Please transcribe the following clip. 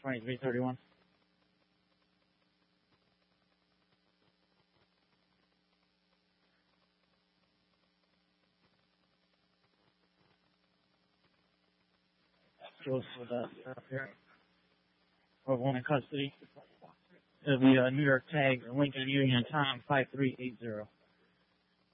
23:31. Goes with us up here. Or one in custody. It'll be a New York tag, Lincoln Union, time 5380.